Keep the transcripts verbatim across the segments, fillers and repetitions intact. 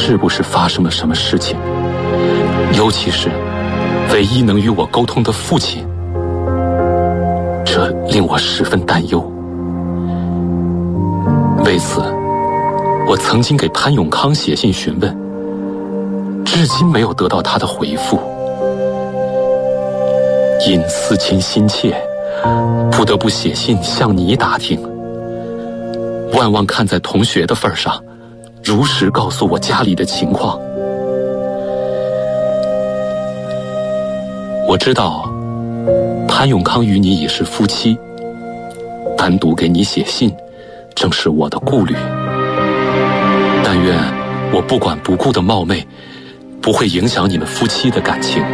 是不是发生了什么事情，尤其是唯一能与我沟通的父亲，这令我十分担忧。为此，我曾经给潘永康写信询问，至今没有得到他的回复。因思亲心切，不得不写信向你打听。万望看在同学的份上，如实告诉我家里的情况。我知道潘永康与你已是夫妻，单独给你写信正是我的顾虑。但愿我不管不顾的冒昧不会影响你们夫妻的感情。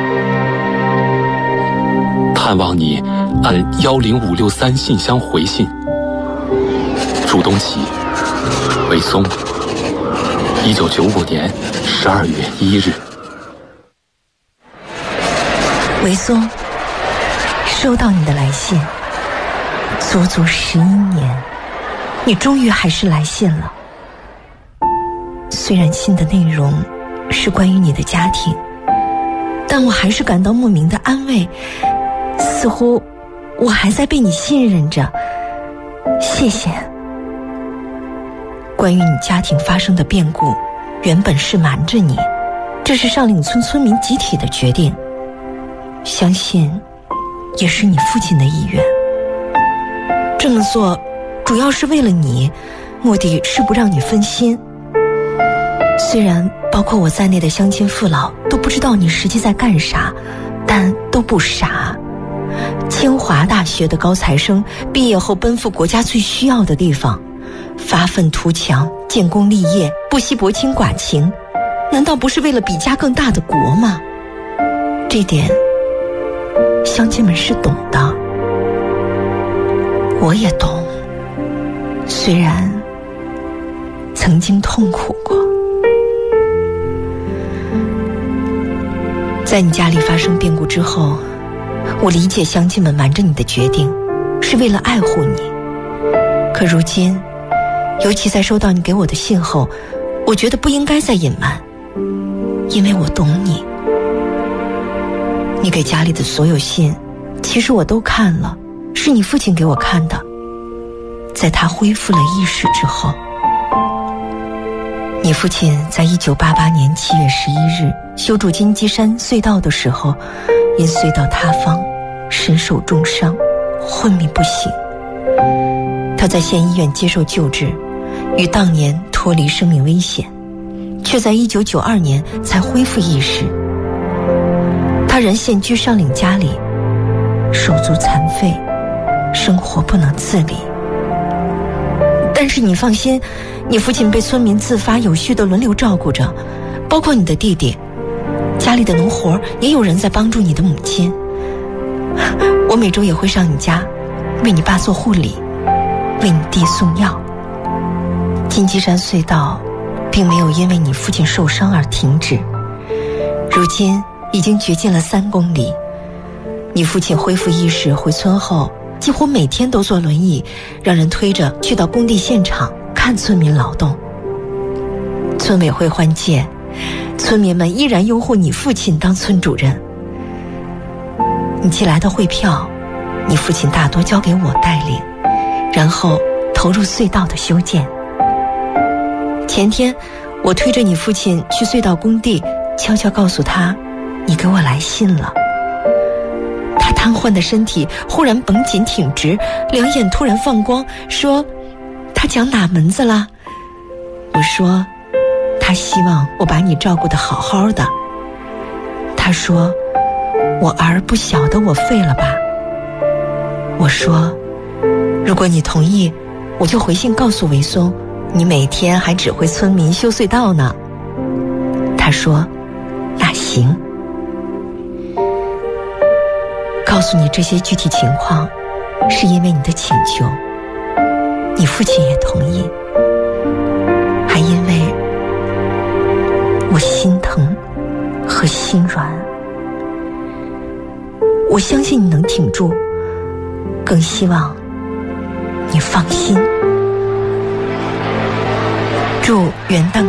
盼望你按幺零五六三信箱回信。祝东启，韦松，一九九五年十二月一日。 韦松，收到你的来信，足足十一年，你终于还是来信了。虽然信的内容是关于你的家庭，但我还是感到莫名的安慰，似乎我还在被你信任着。谢谢。关于你家庭发生的变故，原本是瞒着你，这是上岭村村民集体的决定，相信也是你父亲的意愿。这么做主要是为了你，目的是不让你分心。虽然包括我在内的乡亲父老都不知道你实际在干啥，但都不傻。清华大学的高材生毕业后奔赴国家最需要的地方，发愤图强，建功立业，不惜薄情寡情，难道不是为了比家更大的国吗？这点乡亲们是懂的，我也懂，虽然曾经痛苦过。在你家里发生变故之后，我理解乡亲们瞒着你的决定是为了爱护你，可如今尤其在收到你给我的信后，我觉得不应该再隐瞒，因为我懂你。你给家里的所有信其实我都看了，是你父亲给我看的。在他恢复了意识之后，你父亲在一九八八年七月十一日修筑金鸡山隧道的时候，因隧道塌方身受重伤，昏迷不醒。他在县医院接受救治，于当年脱离生命危险，却在一九九二年才恢复意识。他人现居上岭家里，手足残废，生活不能自理。但是你放心，你父亲被村民自发有序地轮流照顾着，包括你的弟弟，家里的农活也有人在帮助你的母亲。我每周也会上你家，为你爸做护理，为你弟送药。金鸡山隧道并没有因为你父亲受伤而停止，如今已经掘进了三公里。你父亲恢复意识回村后，几乎每天都坐轮椅，让人推着去到工地现场看村民劳动。村委会换届，村民们依然拥护你父亲当村主任。你寄来的汇票，你父亲大多交给我带领，然后投入隧道的修建。前天我推着你父亲去隧道工地，悄悄告诉他你给我来信了。他瘫痪的身体忽然绷紧挺直，两眼突然放光，说他讲哪门子了？我说他希望我把你照顾得好好的。他说我儿不晓得我废了吧？我说如果你同意，我就回信告诉韦松，你每天还指挥村民修隧道呢。他说那行。告诉你这些具体情况，是因为你的请求，你父亲也同意，还因为我心疼和心软。我相信你能挺住，更希望你放心。祝元旦